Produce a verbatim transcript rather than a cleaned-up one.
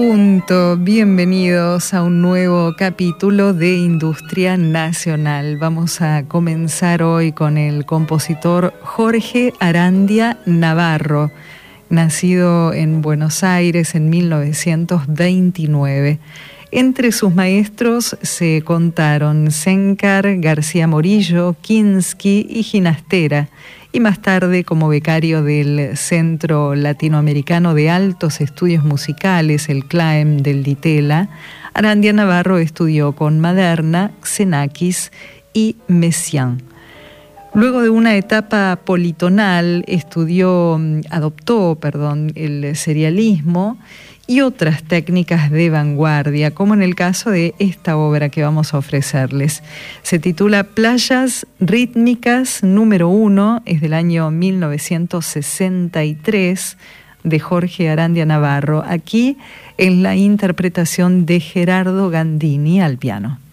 Punto. Bienvenidos a un nuevo capítulo de Industria Nacional. Vamos a comenzar hoy con el compositor Jorge Arandia Navarro, nacido en Buenos Aires en mil novecientos veintinueve. Entre sus maestros se contaron Sencar, García Morillo, Kinski y Ginastera, y más tarde como becario del Centro Latinoamericano de Altos Estudios Musicales, el CLAEM del Ditela, Arandia Navarro estudió con Maderna, Xenakis y Messiaen. Luego de una etapa politonal, estudió, adoptó, perdón, el serialismo y otras técnicas de vanguardia, como en el caso de esta obra que vamos a ofrecerles. Se titula Playas Rítmicas número uno, es del año mil novecientos sesenta y tres, de Jorge Arandia Navarro, aquí en la interpretación de Gerardo Gandini al piano.